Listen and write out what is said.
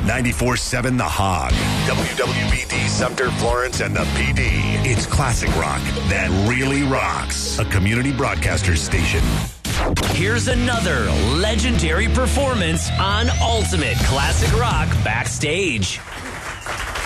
94.7 The Hog. WWBD Sumter, Florence, and the PD. It's classic rock that really rocks. A community broadcaster station. Here's another legendary performance on Ultimate Classic Rock Backstage.